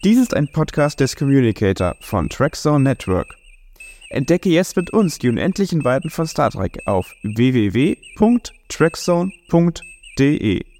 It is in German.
Dies ist ein Podcast des Communicator von Trackzone Network. Entdecke jetzt mit uns die unendlichen Weiten von Star Trek auf www.trackzone.de.